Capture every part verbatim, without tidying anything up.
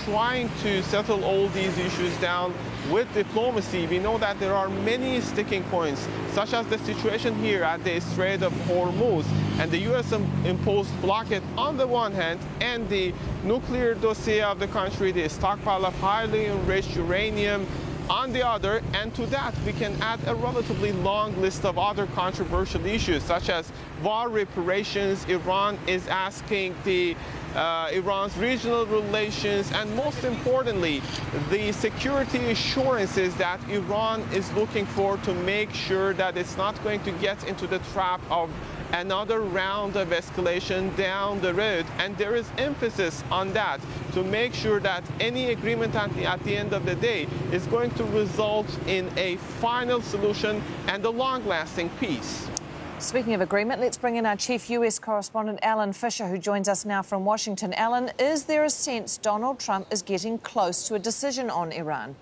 trying to settle all these issues down with diplomacy. We know that there are many sticking points, such as the situation here at the Strait of Hormuz and the U S imposed blockade on the one hand, and the nuclear dossier of the country, the stockpile of highly enriched uranium on the other. And to that, we can add a relatively long list of other controversial issues, such as war reparations. Iran is asking the uh, Iran's regional relations, and most importantly, the security assurances that Iran is looking for to make sure that it's not going to get into the trap of another round of escalation down the road. And there is emphasis on that to make sure that any agreement at the, at the end of the day is going to result in a final solution and a long-lasting peace. Speaking of agreement, let's bring in our chief U S correspondent, Alan Fisher, who joins us now from Washington. Alan, is there a sense Donald Trump is getting close to a decision on Iran?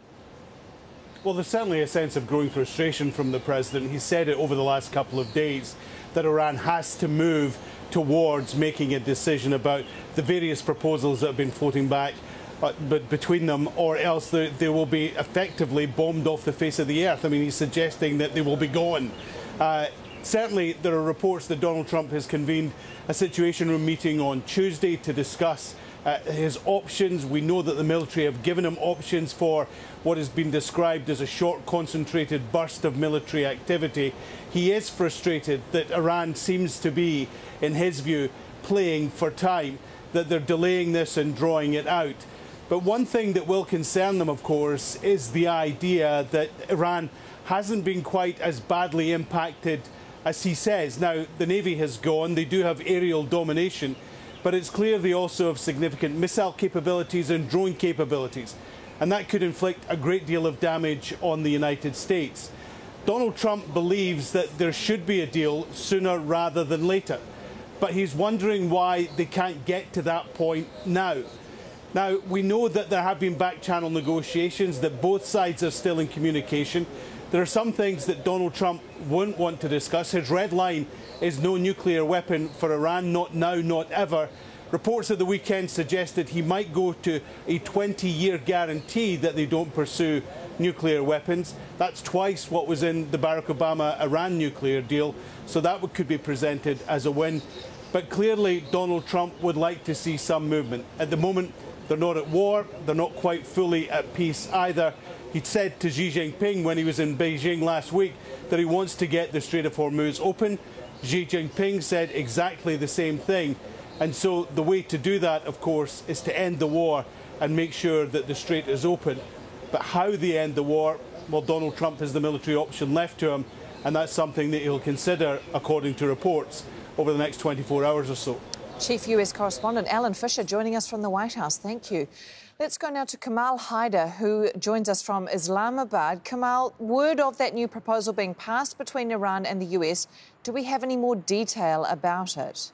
Well, there's certainly a sense of growing frustration from the president. He said it over the last couple of days that Iran has to move towards making a decision about the various proposals that have been floating back uh, but between them, or else they, they will be effectively bombed off the face of the earth. I mean, he's suggesting that they will be gone. Uh, certainly, there are reports that Donald Trump has convened a Situation Room meeting on Tuesday to discuss Uh, his options. We know that the military have given him options for what has been described as a short, concentrated burst of military activity. He is frustrated that Iran seems to be, in his view, playing for time, that they're delaying this and drawing it out. But one thing that will concern them, of course, is the idea that Iran hasn't been quite as badly impacted as he says. Now, the Navy has gone. They do have aerial domination, but it's clear they also have significant missile capabilities and drone capabilities, and that could inflict a great deal of damage on the United States. Donald Trump believes that there should be a deal sooner rather than later, but he's wondering why they can't get to that point now. Now, we know that there have been back-channel negotiations, that both sides are still in communication. There are some things that Donald Trump won't want to discuss. His red line is no nuclear weapon for Iran, not now, not ever. Reports at the weekend suggested he might go to a twenty-year guarantee that they don't pursue nuclear weapons. That's twice what was in the Barack Obama-Iran nuclear deal, so that could be presented as a win. But clearly, Donald Trump would like to see some movement. At the moment, they're not at war. They're not quite fully at peace either. He'd said to Xi Jinping when he was in Beijing last week that he wants to get the Strait of Hormuz open. Xi Jinping said exactly the same thing. And so the way to do that, of course, is to end the war and make sure that the strait is open. But how they end the war, well, Donald Trump has the military option left to him, and that's something that he'll consider, according to reports, over the next twenty-four hours or so. Chief U S correspondent Alan Fisher joining us from the White House. Thank you. Let's go now to Kamal Haider, who joins us from Islamabad. Kamal, word of that new proposal being passed between Iran and the U S. Do we have any more detail about it?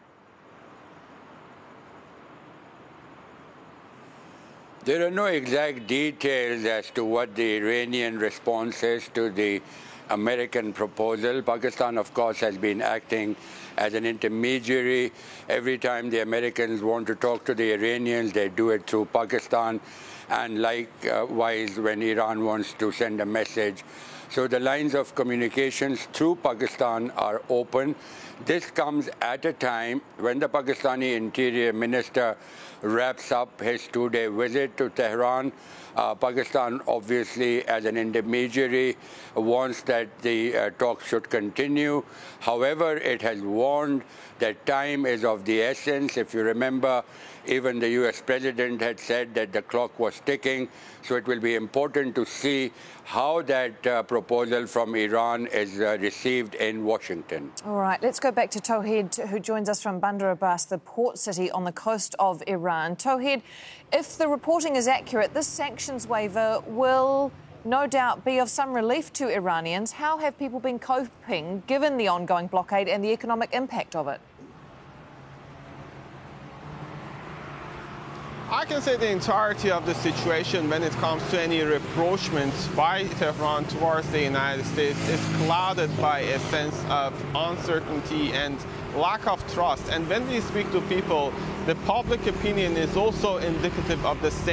There are no exact details as to what the Iranian response is to the American proposal. Pakistan, of course, has been acting as an intermediary. Every time the Americans want to talk to the Iranians, they do it through Pakistan, and likewise when Iran wants to send a message. So the lines of communications through Pakistan are open. This comes at a time when the Pakistani Interior Minister wraps up his two-day visit to Tehran. Uh, Pakistan, obviously, as an intermediary, wants that the uh, talks should continue. However, it has warned that time is of the essence. If you remember, even the U S president had said that the clock was ticking. So it will be important to see how that uh, proposal from Iran is uh, received in Washington. All right, let's go back to Tauhid, who joins us from Bandar Abbas, the port city on the coast of Iran. Tauhid, if the reporting is accurate, this sanctions waiver will no doubt be of some relief to Iranians. How have people been coping, given the ongoing blockade and the economic impact of it? I can say the entirety of the situation when it comes to any rapprochement by Tehran towards the United States is clouded by a sense of uncertainty and lack of trust. And when we speak to people, the public opinion is also indicative of the same.